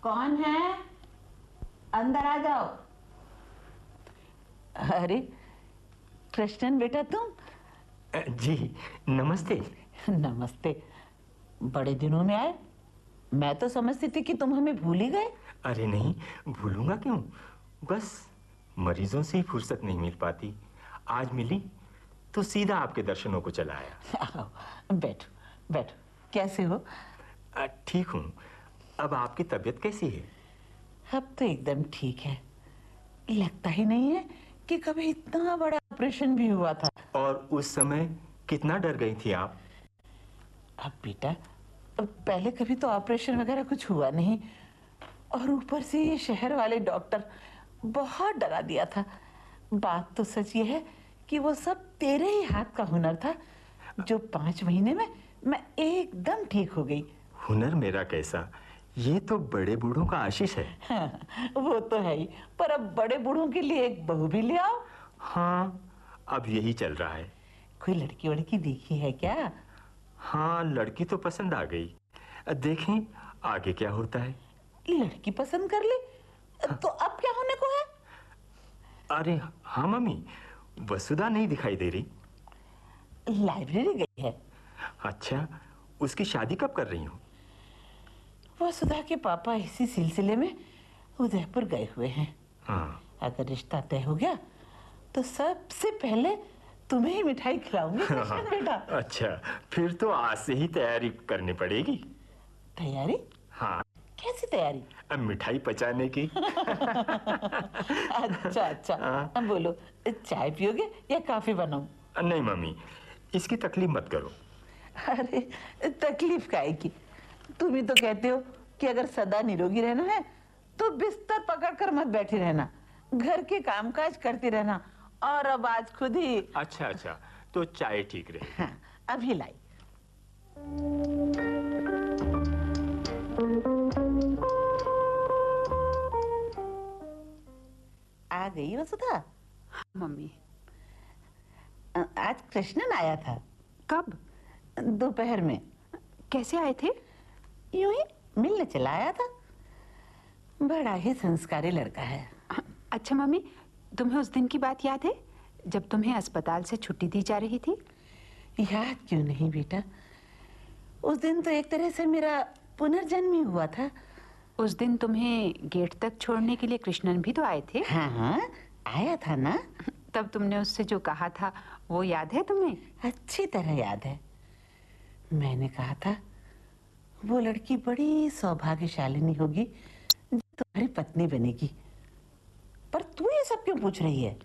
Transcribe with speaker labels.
Speaker 1: कौन है? अंदर आ जाओ। अरे कृष्णन बेटा तुम?
Speaker 2: जी नमस्ते।
Speaker 1: नमस्ते। बड़े दिनों में आए। मैं तो समझती थी कि तुम हमें भूल ही गए।
Speaker 2: अरे नहीं, भूलूंगा क्यों? बस मरीजों से ही फुर्सत नहीं मिल पाती। आज मिली तो सीधा आपके दर्शनों को चला आया।
Speaker 1: आओ बैठो बैठो। कैसे हो?
Speaker 2: ठीक हूँ। अब आपकी तबीयत कैसी है?
Speaker 1: अब तो एकदम ठीक है। लगता ही नहीं है कि कभी इतना बड़ा ऑपरेशन भी हुआ था।
Speaker 2: और उस समय कितना डर गई थी आप?
Speaker 1: अब बेटा, पहले कभी तो ऑपरेशन वगैरह कुछ हुआ नहीं, और ऊपर से ये शहर वाले डॉक्टर बहुत डरा दिया था। बात तो सच ये है कि वो सब तेरे ही हाथ का हुनर था, जो 5 महीने में मैं एकदम ठीक हो गई।
Speaker 2: हुनर मेरा कैसा, ये तो बड़े बूढ़ों का आशीष है।
Speaker 1: हाँ, वो तो है ही, पर अब बड़े बूढ़ों के लिए एक बहू भी ले आओ।
Speaker 2: हाँ, अब यही चल रहा है।
Speaker 1: कोई लड़की वड़की देखी है क्या?
Speaker 2: हाँ, लड़की तो पसंद आ गई। देखें आगे क्या होता है।
Speaker 1: लड़की पसंद कर ली तो अब क्या होने को है?
Speaker 2: अरे हाँ मम्मी, वसुधा नहीं दिखाई दे रही।
Speaker 1: लाइब्रेरी गई है।
Speaker 2: अच्छा, उसकी शादी कब कर रही हूँ?
Speaker 1: वसुधा के पापा इसी सिलसिले में उदयपुर गए हुए हैं।
Speaker 2: हाँ।
Speaker 1: अगर रिश्ता तय हो गया तो सबसे पहले तुम्हें ही मिठाई खिलाऊंगी कृष्ण बेटा।
Speaker 2: अच्छा, फिर तो आज से ही तैयारी करनी पड़ेगी।
Speaker 1: तैयारी?
Speaker 2: हाँ।
Speaker 1: कैसी तैयारी?
Speaker 2: अब मिठाई पचाने की।
Speaker 1: अच्छा अच्छा। अब बोलो, चाय पियोगे या कॉफी बनाऊं?
Speaker 2: नहीं मम्मी, इसकी तकलीफ मत करो।
Speaker 1: अरे तकलीफ काहे की? तुम ही तो कहते हो कि अगर सदा निरोगी रहना है तो बिस्तर पकड़कर मत बैठी रहना, घर के कामकाज करती रहना। और अब आज खुद ही।
Speaker 2: अच्छा अच्छा, तो चाय ठीक रहे।
Speaker 1: हाँ, अभी लाई। आ गई वसुधा?
Speaker 3: मम्मी।
Speaker 1: आज कृष्णन आया था।
Speaker 3: कब?
Speaker 1: दोपहर में।
Speaker 3: कैसे आए थे?
Speaker 1: यूं ही मिलने चला आया था। बड़ा ही संस्कारी लड़का है।
Speaker 3: अच्छा मम्मी, तुम्हें उस दिन की बात याद है जब तुम्हें अस्पताल से छुट्टी दी जा रही थी?
Speaker 1: याद क्यों नहीं बेटा, उस दिन तो एक तरह से मेरा पुनर्जन्म ही हुआ था।
Speaker 3: उस दिन तुम्हें गेट तक छोड़ने के लिए कृष्णन भी तो आए थे।
Speaker 1: हाँ हाँ, आया था ना।
Speaker 3: तब तुमने उससे जो कहा था वो याद है तुम्हें?
Speaker 1: अच्छी तरह याद है। मैंने कहा था वो लड़की बड़ी सौभाग्यशालिनी होगी जो तुम्हारी पत्नी बनेगी। पर तू ये सब क्यों पूछ रही है?